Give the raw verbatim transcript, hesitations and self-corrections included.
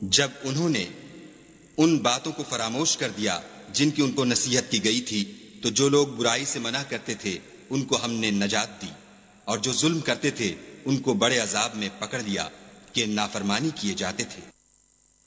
जब उन्होंने उन बातों को फरामोश कर दिया जिनकी उनको नसीहत की गई थी, तो जो लोग बुराई से मना करते थे उनको हमने नजात दी, और जो जुल्म करते थे उनको बड़े अजाब में पकड़ लिया कि नाफरमानी किए जाते थे।